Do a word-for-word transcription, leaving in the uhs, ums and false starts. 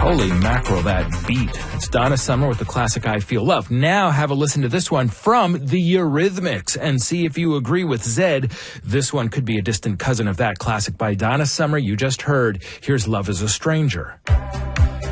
Holy mackerel, that beat. It's Donna Summer with the classic I Feel Love. Now have a listen to this one from the Eurythmics and see if you agree with Zed. This one could be a distant cousin of that classic by Donna Summer you just heard. Here's Love is a Stranger.